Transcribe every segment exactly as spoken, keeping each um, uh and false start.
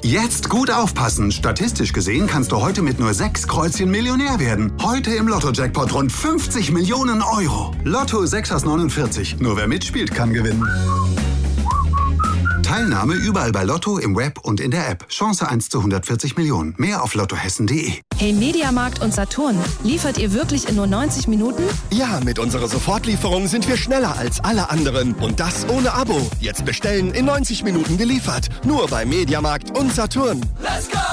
Jetzt gut aufpassen. Statistisch gesehen kannst du heute mit nur sechs Kreuzchen Millionär werden. Heute im Lotto-Jackpot rund fünfzig Millionen Euro. Lotto sechs aus neunundvierzig. Nur wer mitspielt, kann gewinnen. Teilnahme überall bei Lotto, im Web und in der App. Chance eins zu hundertvierzig Millionen. Mehr auf lottohessen punkt de. Hey Mediamarkt und Saturn, liefert ihr wirklich in nur neunzig Minuten? Ja, mit unserer Sofortlieferung sind wir schneller als alle anderen. Und das ohne Abo. Jetzt bestellen, in neunzig Minuten geliefert. Nur bei Mediamarkt und Saturn. Let's go!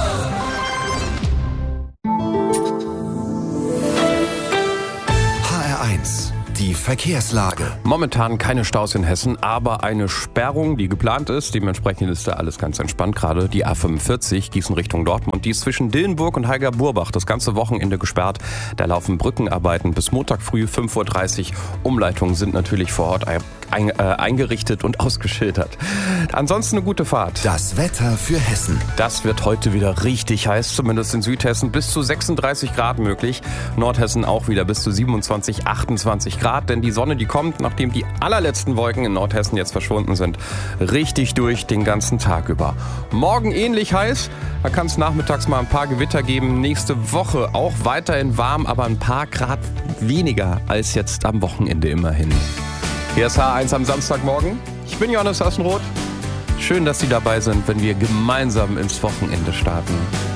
H R eins. Die Verkehrslage. Momentan keine Staus in Hessen, aber eine Sperrung, die geplant ist. Dementsprechend ist da alles ganz entspannt. Gerade die A fünfundvierzig Gießen Richtung Dortmund. Die ist zwischen Dillenburg und Heiger-Burbach das ganze Wochenende gesperrt. Da laufen Brückenarbeiten bis Montag früh fünf Uhr dreißig. Umleitungen sind natürlich vor Ort ein, äh, eingerichtet und ausgeschildert. Ansonsten eine gute Fahrt. Das Wetter für Hessen. Das wird heute wieder richtig heiß, zumindest in Südhessen. Bis zu sechsunddreißig Grad möglich. Nordhessen auch wieder bis zu siebenundzwanzig, achtundzwanzig Grad. Denn die Sonne, die kommt, nachdem die allerletzten Wolken in Nordhessen jetzt verschwunden sind, richtig durch den ganzen Tag über. Morgen ähnlich heiß. Da kann es nachmittags mal ein paar Gewitter geben. Nächste Woche auch weiterhin warm, aber ein paar Grad weniger als jetzt am Wochenende immerhin. Hier ist H eins am Samstagmorgen. Ich bin Johannes Assenroth. Schön, dass Sie dabei sind, wenn wir gemeinsam ins Wochenende starten.